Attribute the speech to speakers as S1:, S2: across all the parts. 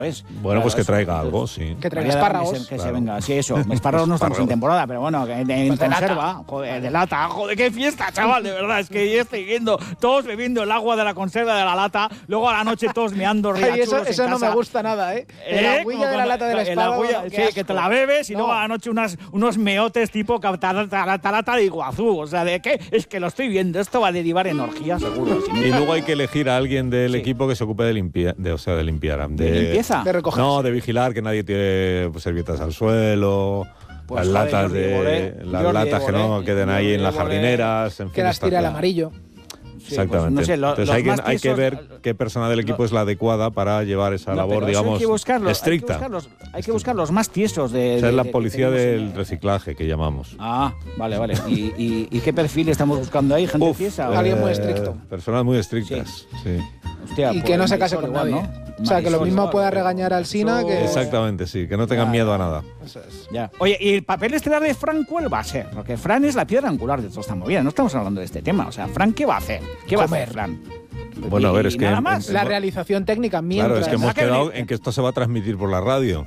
S1: Bueno, pues que traiga algo, sí.
S2: Que traiga espárragos.
S3: Que se venga, sí, eso. Espárragos no estamos en temporada, pero bueno, en conserva. Joder, de lata. Joder, qué fiesta, chaval, de verdad. Es que yo estoy viendo todos bebiendo el agua de la conserva de la lata, luego a la noche todos meando riachuelos.
S2: Eso no me gusta nada, ¿eh? El agüilla de la lata del espárrago.
S3: Sí, que te la bebes y luego a la noche unos meotes tipo tarata de Iguazú. O sea, ¿de qué? Es que lo estoy viendo. Esto va a derivar en orgía, seguro.
S1: Y luego hay que elegir a alguien del equipo que se ocupe de limpiar. ¿De
S3: limpieza?
S2: De recoger.
S1: No, de vigilar que nadie tire servietas al suelo, pues las latas que no queden ahí en las jardineras, en fin,
S2: que las tire al amarillo.
S3: Sí,
S1: exactamente.
S3: Pues, no sé,
S1: entonces hay que ver qué persona del equipo es la adecuada para llevar esa labor, digamos, estricta.
S3: Hay que buscar los más tiesos de.
S1: Esa es la policía del reciclaje que llamamos.
S3: Ah, vale. ¿Y qué perfil estamos buscando ahí? ¿Gente tiesa?
S2: Alguien muy estricto.
S1: Personas muy estrictas, sí.
S2: Hostia, y que no se case con nadie, ¿no? O sea, que lo mismo pueda regañar al Sina que...
S1: Exactamente, sí, que no tengan miedo a nada.
S2: Eso es.
S3: Ya. Oye, ¿y el papel estelar de Fran cuál va a ser? Porque Fran es la piedra angular de toda esta movida, no estamos hablando de este tema. O sea, Fran, ¿qué va a hacer? ¿Qué va a hacer Fran?
S1: Bueno, a ver, es que...
S3: Nada más.
S2: La realización técnica mientras...
S1: Claro, es que hemos quedado en que esto se va a transmitir por la radio.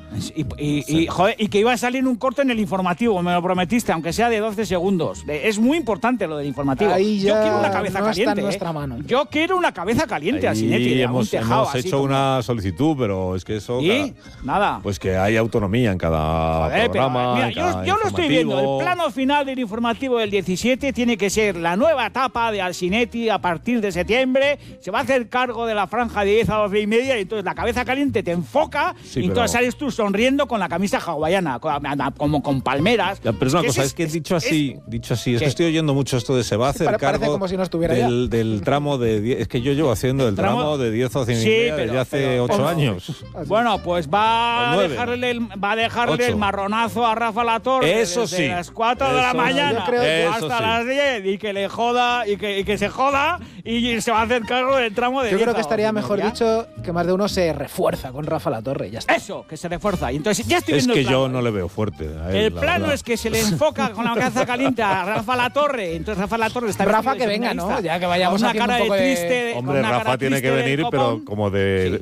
S3: Joder, y que iba a salir un corte en el informativo, me lo prometiste, aunque sea de 12 segundos. Es muy importante lo del informativo.
S2: Ahí ya
S3: yo quiero una cabeza caliente.
S2: Está en nuestra mano.
S3: Yo quiero una cabeza caliente,
S1: Asinetti. Hemos hecho una solicitud, pero es que eso...
S3: ¿Y? Nada.
S1: Pues que hay autonomía en cada programa.
S3: Mira, yo lo estoy viendo. El plano final del informativo del 17 tiene que ser la nueva etapa de Asinetti a partir de septiembre. Se va a hacer cargo de la franja de 10 a 12 y media y entonces la cabeza caliente te enfoca y entonces sales tú sonriendo con la camisa hawaiana, como con palmeras.
S1: Ya, pero es una cosa, es que dicho así, es que estoy oyendo mucho esto de se va a hacer cargo
S2: como si no estuviera
S1: del tramo de 10. Es que yo llevo haciendo el tramo de 10 o 100 desde hace 8 años.
S3: Bueno, pues va a dejarle el marronazo a Rafa Latorre desde las 4 de la mañana hasta las 10 y que le joda y que se joda y se va a hacer cargo del tramo de 10.
S2: Yo creo que estaría mejor dicho que más de uno se refuerza con Rafa Latorre y ya está.
S3: Eso, que se refuerza. Y entonces ya estoy
S1: viendo
S3: el plano.
S1: Yo no le veo fuerte a él,
S3: el plano es que se le enfoca con la cabeza caliente a Rafa Latorre. Entonces Rafa Latorre está
S2: Rafa que venga, ¿no? Ya que vayamos
S3: una cara
S2: un poco
S3: de triste.
S1: Hombre, Rafa tiene que venir, pero como de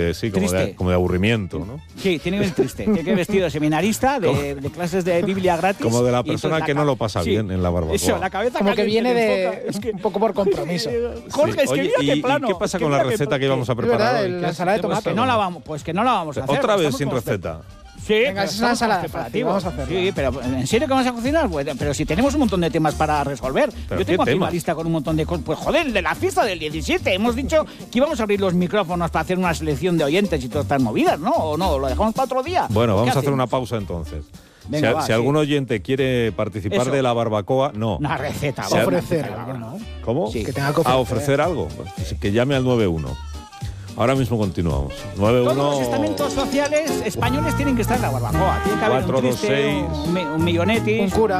S1: aburrimiento, ¿no?
S3: Sí, tiene que venir triste. Tiene que vestido de seminarista, de clases de Biblia gratis.
S1: Como de la persona que no lo pasa bien en la barbacoa.
S3: Eso, la cabeza
S2: como que viene un poco por compromiso.
S3: Jorge, es que mira qué plano.
S1: ¿Y qué pasa con la receta que íbamos a preparar hoy?
S2: La ensalada de tomate.
S3: Pues que no la vamos a hacer.
S1: Otra vez sin receta.
S3: Sí,
S2: venga, es una ensalada fácil, vamos a hacerla.
S3: Sí, pero ¿en serio que vamos a cocinar? Pues, pero si tenemos un montón de temas para resolver. Yo tengo aquí una lista con un montón de cosas. Pues joder, de la fiesta del 17. Hemos dicho que íbamos a abrir los micrófonos para hacer una selección de oyentes y todas estas movidas, ¿no? ¿O no? ¿Lo dejamos para otro día?
S1: Bueno, vamos a hacer una pausa entonces. Venga, si algún oyente quiere participar de la barbacoa, no.
S3: Una receta.
S2: Va a ofrecer algo, ¿no?
S1: ¿Cómo?
S2: Sí. Que tenga que ofrecer.
S1: ofrecer algo. Pues que llame al 91. Ahora mismo continuamos. 91.
S3: Todos los estamentos sociales españoles tienen que estar en la barbacoa. Tiene que haber
S1: 4,
S3: un triste,
S1: 2, 6,
S3: un millonetti,
S2: un cura,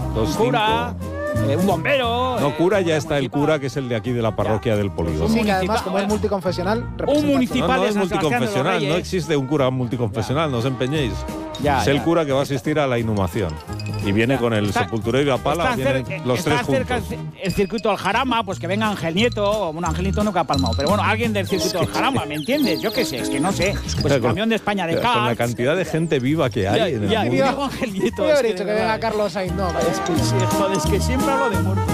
S3: un bombero.
S1: No, cura ya está el cura, que es el de aquí de la parroquia del Polígono.
S2: Sí, que además, como es multiconfesional,
S3: un municipal
S1: no es multiconfesional, no existe un cura multiconfesional, no os empeñéis. Es el cura que va a asistir a la inhumación. Y viene con el sepulturero y la pala, vienen los tres juntos.
S3: El circuito del Jarama, pues que venga Ángel Nieto. Bueno, Ángel Nieto nunca ha palmado, pero bueno, alguien del circuito del Jarama, ¿me entiendes? Yo qué sé, es que no sé. Pues el camión de España de
S1: Con la cantidad de gente viva que hay en el mundo.
S3: Ángel Nieto.
S2: Yo habría dicho que venga Carlos Sainz, no,
S3: es que siempre hablo de muertos.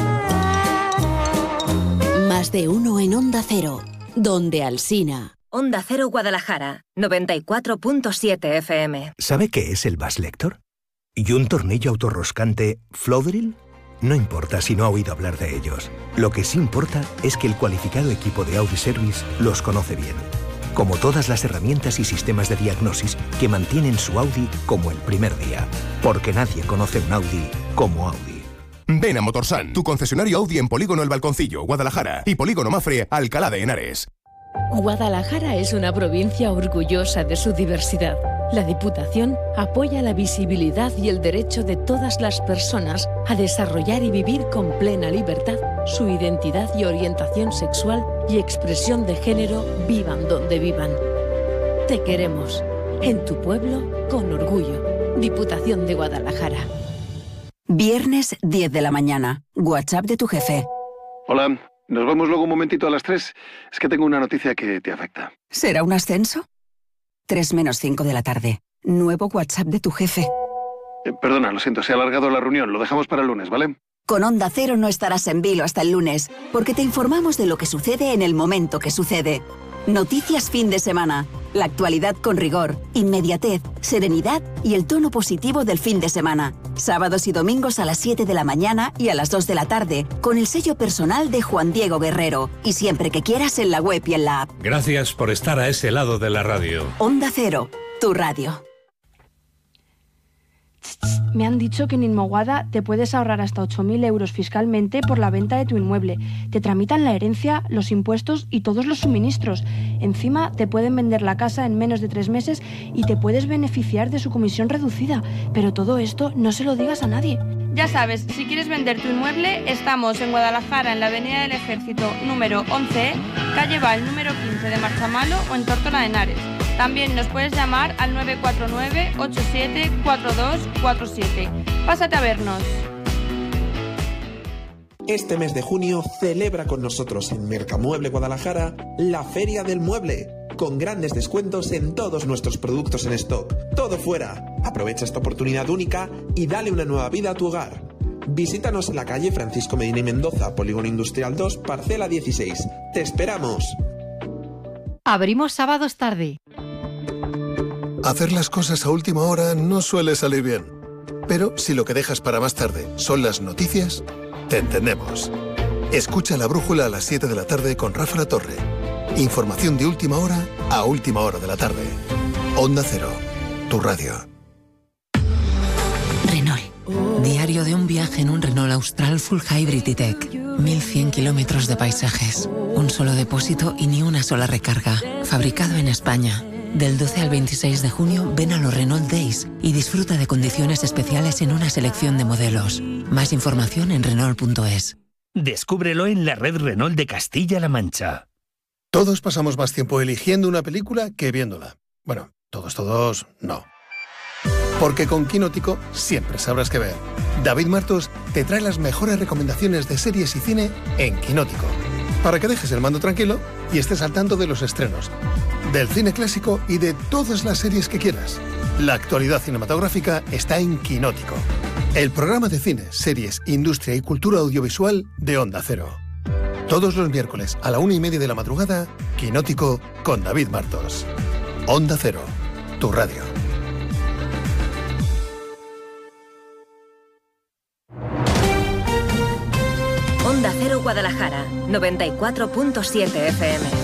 S4: Más de uno en Onda Cero, donde Alsina.
S5: Onda Cero Guadalajara, 94.7 FM.
S6: ¿Sabe qué es el Bass Lector? ¿Y un tornillo autorroscante Flowdrill? No importa si no ha oído hablar de ellos. Lo que sí importa es que el cualificado equipo de Audi Service los conoce bien. Como todas las herramientas y sistemas de diagnosis que mantienen su Audi como el primer día. Porque nadie conoce un Audi como Audi.
S7: Ven a Motorsan, tu concesionario Audi en Polígono El Balconcillo, Guadalajara, y Polígono Mafre, Alcalá de Henares.
S8: Guadalajara es una provincia orgullosa de su diversidad. La Diputación apoya la visibilidad y el derecho de todas las personas a desarrollar y vivir con plena libertad su identidad y orientación sexual y expresión de género, vivan donde vivan. Te queremos. En tu pueblo, con orgullo. Diputación de Guadalajara.
S4: Viernes 10 de la mañana. WhatsApp de tu jefe.
S9: Hola, nos vemos luego un momentito a las 3. Es que tengo una noticia que te afecta.
S4: ¿Será un ascenso? 3 menos 5 de la tarde. Nuevo WhatsApp de tu jefe.
S9: Perdona, lo siento, se ha alargado la reunión. Lo dejamos para el lunes, ¿vale?
S4: Con Onda Cero no estarás en vilo hasta el lunes, porque te informamos de lo que sucede en el momento que sucede. Noticias fin de semana. La actualidad con rigor, inmediatez, serenidad y el tono positivo del fin de semana. Sábados y domingos a las 7 de la mañana y a las 2 de la tarde, con el sello personal de Juan Diego Guerrero. Y siempre que quieras en la web y en la app.
S10: Gracias por estar a ese lado de la radio.
S4: Onda Cero, tu radio.
S11: Me han dicho que en Inmoguada te puedes ahorrar hasta 8.000 euros fiscalmente por la venta de tu inmueble. Te tramitan la herencia, los impuestos y todos los suministros. Encima te pueden vender la casa en menos de 3 meses y te puedes beneficiar de su comisión reducida. Pero todo esto no se lo digas a nadie.
S12: Ya sabes, si quieres vender tu inmueble, estamos en Guadalajara, en la Avenida del Ejército número 11, calle Val número 15 de Marzamalo o en Tórtola de Henares. También nos puedes llamar al 949-874247. Pásate a vernos.
S13: Este mes de junio celebra con nosotros en Mercamueble Guadalajara la Feria del Mueble, con grandes descuentos en todos nuestros productos en stock. Todo fuera. Aprovecha esta oportunidad única y dale una nueva vida a tu hogar. Visítanos en la calle Francisco Medina y Mendoza, Polígono Industrial 2, parcela 16. ¡Te esperamos!
S14: Abrimos sábados tarde.
S15: Hacer las cosas a última hora no suele salir bien. Pero si lo que dejas para más tarde son las noticias, te entendemos. Escucha La Brújula a las 7 de la tarde con Rafa La Torre. Información de última hora a última hora de la tarde. Onda Cero, tu radio.
S16: Renault. Diario de un viaje en un Renault Austral Full Hybrid E-Tech. 1100 kilómetros de paisajes. Un solo depósito y ni una sola recarga. Fabricado en España. Del 12 al 26 de junio ven a los Renault Days y disfruta de condiciones especiales en una selección de modelos. Más información en Renault.es.
S17: Descúbrelo en la red Renault de Castilla-La Mancha.
S15: Todos pasamos más tiempo eligiendo una película que viéndola. Bueno, todos, no. Porque con Quinótico siempre sabrás qué ver. David Martos te trae las mejores recomendaciones de series y cine en Quinótico. Para que dejes el mando tranquilo y estés al tanto de los estrenos, del cine clásico y de todas las series que quieras. La actualidad cinematográfica está en Quinótico. El programa de cine, series, industria y cultura audiovisual de Onda Cero. Todos los miércoles a la 1:30 de la madrugada, Quinótico con David Martos. Onda Cero, tu radio.
S5: Onda Cero Guadalajara, 94.7 FM.